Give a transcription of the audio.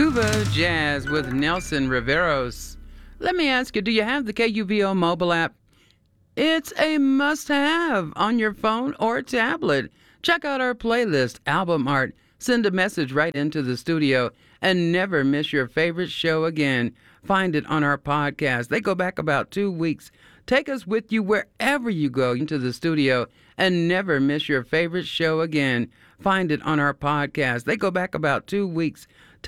Cuba Jazz with Nelson Riveros. Let me ask you, do you have the KUVO mobile app? It's a must have on your phone or tablet. Check out our playlist, album art, send a message right into the studio, and never miss your favorite show again. Find it on our podcast. They go back about 2 weeks. Take us with you wherever you go into the studio and never miss your favorite show again. Find it on our podcast. They go back about 2 weeks.